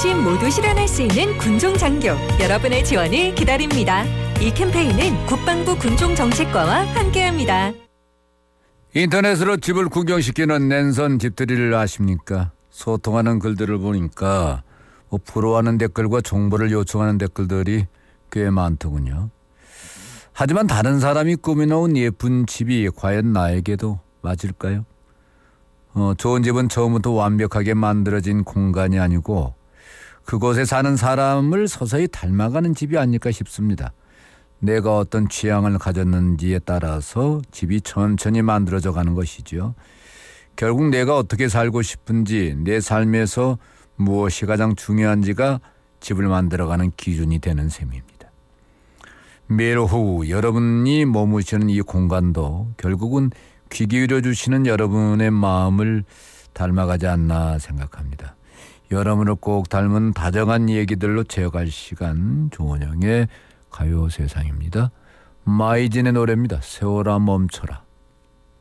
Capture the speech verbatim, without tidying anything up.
어르신 모두 실현할 수 있는 군종장교 여러분의 지원을 기다립니다. 이 캠페인은 국방부 군종정책과와 함께합니다. 인터넷으로 집을 구경시키는 랜선 집들이를 아십니까? 소통하는 글들을 보니까 뭐 부러워하는 댓글과 정보를 요청하는 댓글들이 꽤 많더군요. 하지만 다른 사람이 꾸며놓은 예쁜 집이 과연 나에게도 맞을까요? 어, 좋은 집은 처음부터 완벽하게 만들어진 공간이 아니고 그곳에 사는 사람을 서서히 닮아가는 집이 아닐까 싶습니다. 내가 어떤 취향을 가졌는지에 따라서 집이 천천히 만들어져 가는 것이죠. 결국 내가 어떻게 살고 싶은지, 내 삶에서 무엇이 가장 중요한지가 집을 만들어가는 기준이 되는 셈입니다. 매일 오후 여러분이 머무시는 이 공간도 결국은 귀 기울여 주시는 여러분의 마음을 닮아가지 않나 생각합니다. 여러분을 꼭 닮은 다정한 얘기들로 채워갈 시간, 조원영의 가요세상입니다. 마이진의 노래입니다. 세월아 멈춰라.